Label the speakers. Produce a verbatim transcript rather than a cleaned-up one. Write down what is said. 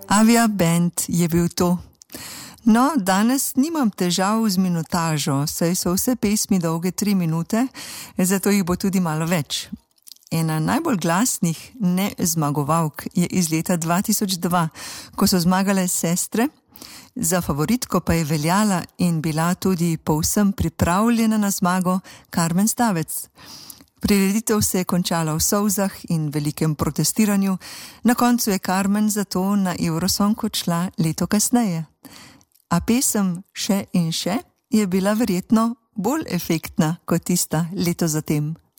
Speaker 1: Avia Band je bil to. No, danes nimam težav z minutažo, saj so vse pesmi dolge tri minute, zato jih bo tudi malo več. Ena najbolj glasnih nezmagovalk je iz leta dva tisoč dva, ko so zmagale Sestre, za favoritko pa je veljala in bila tudi povsem pripravljena na zmago Karmen Stavec. Prireditev se je končala v solzah in velikem protestiranju, na koncu je Karmen zato na Eurosong odšla leto kasneje. A pesem Še in še je bila verjetno bolj efektna kot tista leto zatem.